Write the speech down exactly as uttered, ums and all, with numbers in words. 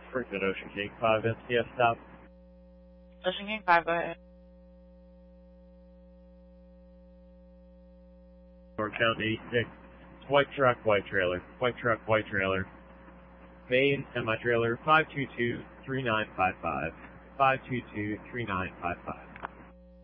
Frequent Ocean King five S T S stop. Ocean King five, go ahead. Or count eighty-six. White truck, white trailer. White truck, white trailer. Main semi-trailer five two two three nine five five. five two two three nine five five.